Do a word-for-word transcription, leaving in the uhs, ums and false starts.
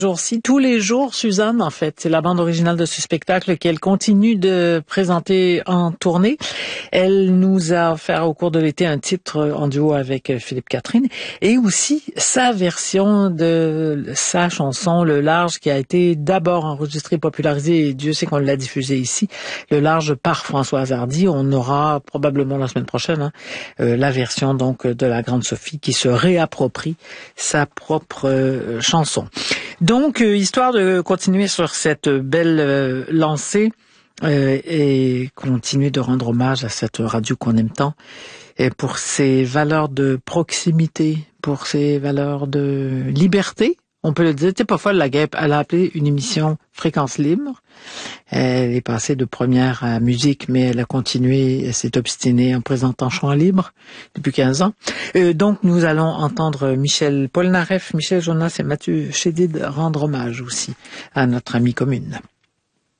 Jours-ci, tous les jours, Suzanne, en fait, c'est la bande originale de ce spectacle qu'elle continue de présenter en tournée. Elle nous a offert au cours de l'été un titre en duo avec Philippe Catherine et aussi sa version de sa chanson Le Large qui a été d'abord enregistrée, popularisée et Dieu sait qu'on l'a diffusée ici. Le Large par Françoise Hardy. On aura probablement la semaine prochaine hein, euh, la version donc de la Grande Sophie qui se réapproprie sa propre euh, chanson. Donc, euh, histoire de continuer sur cette belle euh, lancée euh, et continuer de rendre hommage à cette radio qu'on aime tant et pour ses valeurs de proximité, pour ses valeurs de liberté, on peut le dire. C'est pas folle la guêpe. Elle a appelé une émission Fréquence Libre. Elle est passée de première à musique, mais elle a continué, elle s'est obstinée en présentant Chant Libre depuis quinze ans. Euh, donc, nous allons entendre Michel Polnareff, Michel Jonas et Mathieu Chédid rendre hommage aussi à notre amie commune.